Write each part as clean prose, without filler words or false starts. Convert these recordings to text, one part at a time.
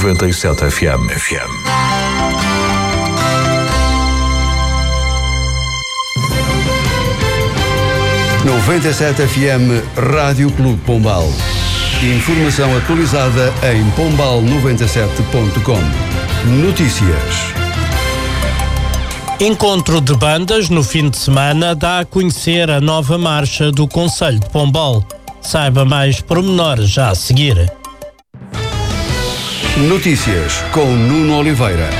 97 FM. 97 FM Rádio Clube Pombal. Informação atualizada em pombal97.com. Notícias. Encontro de bandas no fim de semana dá a conhecer a nova marcha do Conselho de Pombal. Saiba mais pormenores já a seguir. Notícias com Nuno Oliveira.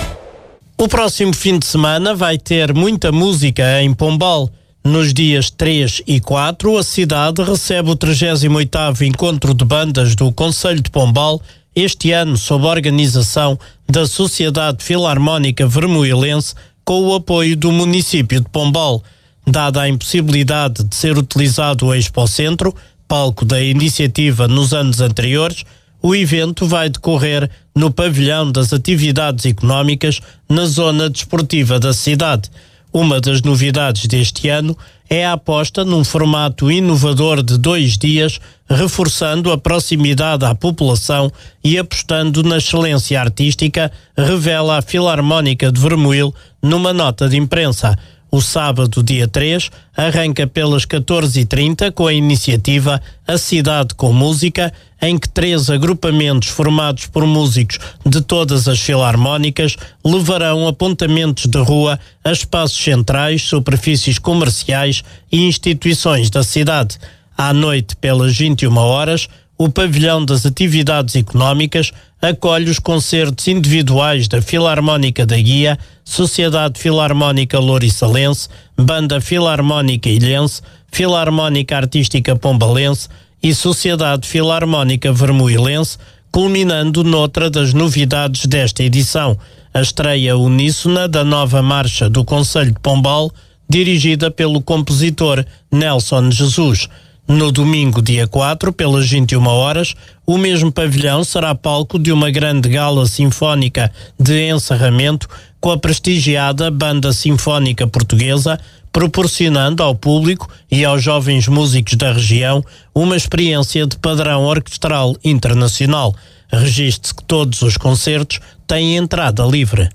O próximo fim de semana vai ter muita música em Pombal. Nos dias 3 e 4, a cidade recebe o 38º Encontro de Bandas do Conselho de Pombal, este ano sob a organização da Sociedade Filarmónica Vermoilense, com o apoio do município de Pombal. Dada a impossibilidade de ser utilizado o Expocentro, palco da iniciativa nos anos anteriores, o evento vai decorrer no pavilhão das atividades económicas na zona desportiva da cidade. Uma das novidades deste ano é a aposta num formato inovador de 2 dias, reforçando a proximidade à população e apostando na excelência artística, revela a Filarmónica de Vermoil numa nota de imprensa. O sábado, dia 3, arranca pelas 14h30 com a iniciativa A Cidade com Música, em que 3 agrupamentos formados por músicos de todas as filarmónicas levarão apontamentos de rua a espaços centrais, superfícies comerciais e instituições da cidade. À noite, pelas 21 horas, o pavilhão das atividades económicas acolhe os concertos individuais da Filarmónica da Guia, Sociedade Filarmónica Louriçalense, Banda Filarmónica Ilhense, Filarmónica Artística Pombalense e Sociedade Filarmónica Vermoilense, culminando noutra das novidades desta edição, a estreia uníssona da nova marcha do Conselho de Pombal, dirigida pelo compositor Nelson Jesus. No domingo, dia 4, pelas 21 horas, o mesmo pavilhão será palco de uma grande gala sinfónica de encerramento com a prestigiada Banda Sinfónica Portuguesa, proporcionando ao público e aos jovens músicos da região uma experiência de padrão orquestral internacional. Registre-se que todos os concertos têm entrada livre.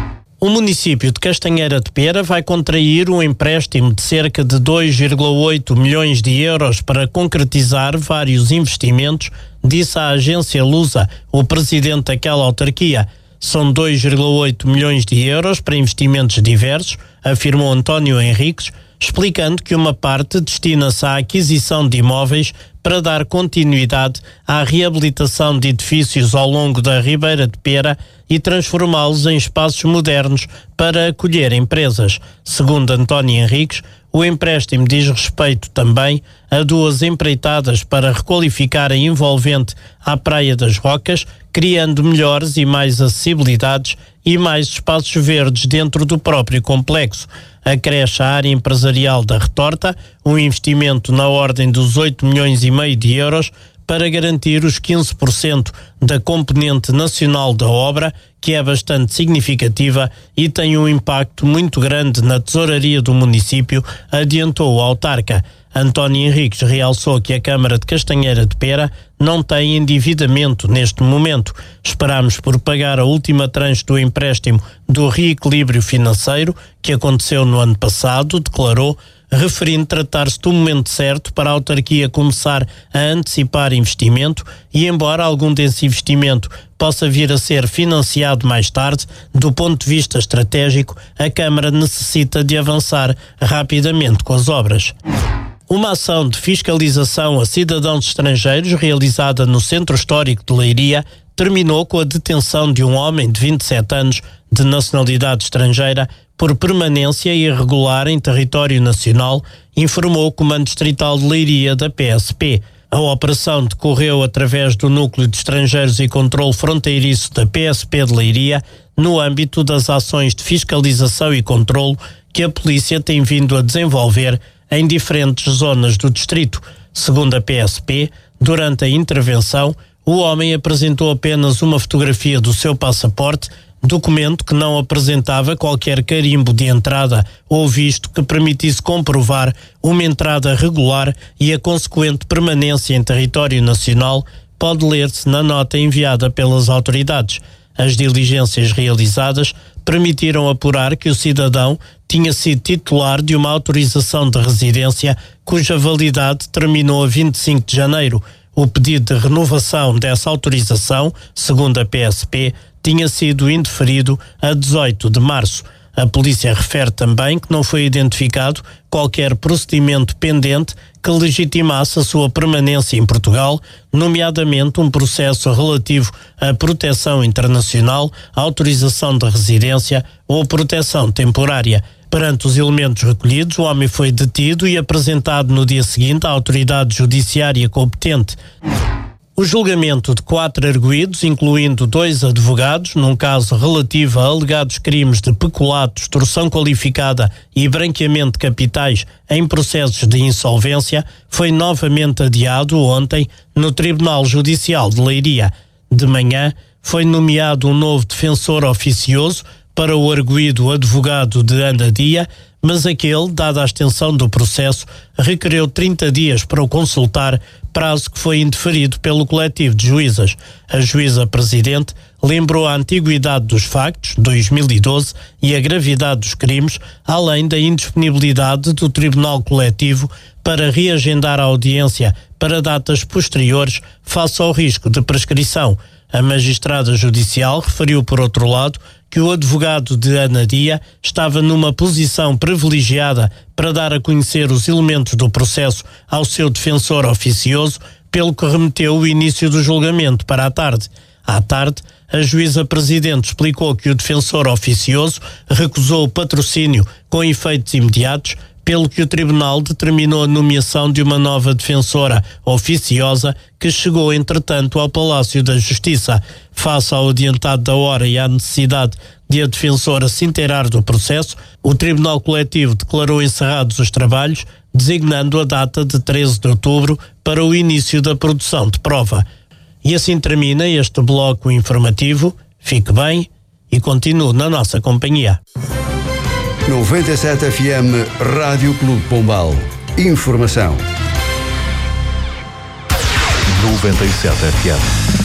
O município de Castanheira de Pera vai contrair um empréstimo de cerca de 2,8 milhões de euros para concretizar vários investimentos, disse à agência Lusa, o presidente daquela autarquia. São 2,8 milhões de euros para investimentos diversos, afirmou António Henriques, explicando que uma parte destina-se à aquisição de imóveis para dar continuidade à reabilitação de edifícios ao longo da Ribeira de Pera e transformá-los em espaços modernos para acolher empresas. Segundo António Henriques, o empréstimo diz respeito também a 2 empreitadas para requalificar a envolvente à Praia das Rocas, criando melhores e mais acessibilidades e mais espaços verdes dentro do próprio complexo. Acresce a área empresarial da Retorta, um investimento na ordem dos 8 milhões e meio de euros para garantir os 15% da componente nacional da obra, que é bastante significativa e tem um impacto muito grande na tesouraria do município, adiantou o autarca. António Henriques realçou que a Câmara de Castanheira de Pera não tem endividamento neste momento. Esperamos por pagar a última tranche do empréstimo do reequilíbrio financeiro, que aconteceu no ano passado, declarou, referindo tratar-se do momento certo para a autarquia começar a antecipar investimento e, embora algum desse investimento possa vir a ser financiado mais tarde, do ponto de vista estratégico, a Câmara necessita de avançar rapidamente com as obras. Uma ação de fiscalização a cidadãos estrangeiros realizada no Centro Histórico de Leiria terminou com a detenção de um homem de 27 anos de nacionalidade estrangeira por permanência irregular em território nacional, informou o Comando Distrital de Leiria da PSP. A operação decorreu através do Núcleo de Estrangeiros e Controlo Fronteiriço da PSP de Leiria, no âmbito das ações de fiscalização e controlo que a polícia tem vindo a desenvolver em diferentes zonas do distrito. Segundo a PSP, durante a intervenção, o homem apresentou apenas uma fotografia do seu passaporte, documento que não apresentava qualquer carimbo de entrada ou visto que permitisse comprovar uma entrada regular e a consequente permanência em território nacional, pode ler-se na nota enviada pelas autoridades. As diligências realizadas permitiram apurar que o cidadão tinha sido titular de uma autorização de residência cuja validade terminou a 25 de janeiro. O pedido de renovação dessa autorização, segundo a PSP, tinha sido indeferido a 18 de março. A polícia refere também que não foi identificado qualquer procedimento pendente que legitimasse a sua permanência em Portugal, nomeadamente um processo relativo à proteção internacional, autorização de residência ou proteção temporária. Perante os elementos recolhidos, o homem foi detido e apresentado no dia seguinte à autoridade judiciária competente. O julgamento de 4 arguidos, incluindo 2 advogados, num caso relativo a alegados crimes de peculato, extorsão qualificada e branqueamento de capitais em processos de insolvência, foi novamente adiado ontem no Tribunal Judicial de Leiria. De manhã, foi nomeado um novo defensor oficioso para o arguido advogado de Anadia, mas aquele, dada a extensão do processo, requereu 30 dias para o consultar, prazo que foi indeferido pelo coletivo de juízas. A juíza presidente lembrou a antiguidade dos factos, 2012, e a gravidade dos crimes, além da indisponibilidade do Tribunal Coletivo para reagendar a audiência para datas posteriores face ao risco de prescrição. A magistrada judicial referiu, por outro lado, que o advogado de Anadia estava numa posição privilegiada para dar a conhecer os elementos do processo ao seu defensor oficioso, pelo que remeteu o início do julgamento para a tarde. À tarde, a juíza presidente explicou que o defensor oficioso recusou o patrocínio com efeitos imediatos, pelo que o tribunal determinou a nomeação de uma nova defensora oficiosa que chegou, entretanto, ao Palácio da Justiça. Face ao adiantado da hora e à necessidade de a defensora se inteirar do processo, o Tribunal Coletivo declarou encerrados os trabalhos, designando a data de 13 de outubro para o início da produção de prova. E assim termina este bloco informativo. Fique bem e continue na nossa companhia. 97 FM Rádio Clube Pombal. Informação. 97 FM.